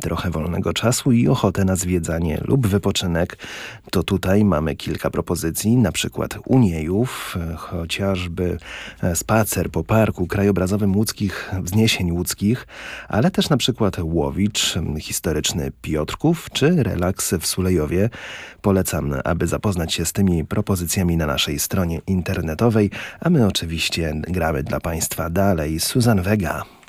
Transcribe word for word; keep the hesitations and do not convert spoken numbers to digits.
trochę wolnego czasu i ochotę na zwiedzanie lub wypoczynek, to tutaj mamy kilka propozycji, na przykład u Niejów, chociażby spacer po parku krajobrazowym łódzkich wzniesień łódzkich, ale też na przykład Łowicz, historyczny Piotrków czy relaks w Sulejowie. Polecam, aby zapoznać się z tymi propozycjami na naszej stronie internetowej, a my oczywiście gramy dla Państwa dalej. Suzanne Vega.